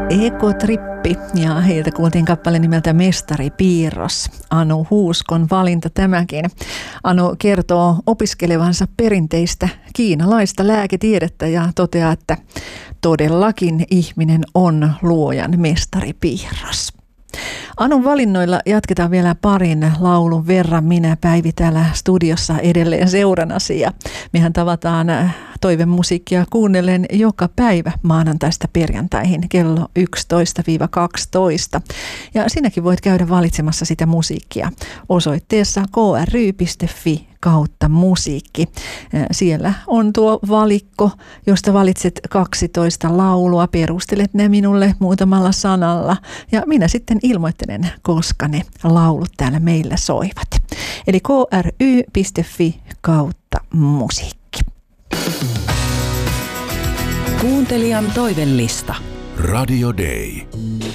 Ekotrippi ja heiltä kuultiin kappale nimeltä Mestari Piirros. Anu Huuskon valinta tämäkin. Anu kertoo opiskelevansa perinteistä kiinalaista lääketiedettä ja toteaa, että todellakin ihminen on luojan mestaripiirros. Anun valinnoilla jatketaan vielä parin laulun verran. Minä, Päivi, täällä studiossa edelleen seuranasi ja mehän tavataan toivemusiikkia kuunnellen joka päivä maanantaista perjantaihin kello 11-12. Ja sinäkin voit käydä valitsemassa sitä musiikkia osoitteessa kry.fi/musiikki. Siellä on tuo valikko, josta valitset 12 laulua, perustelet ne minulle muutamalla sanalla ja minä sitten ilmoittelen, koska ne laulut täällä meillä soivat. Eli kry.fi/musiikki. Kuuntelijan toivellista. Radio Day.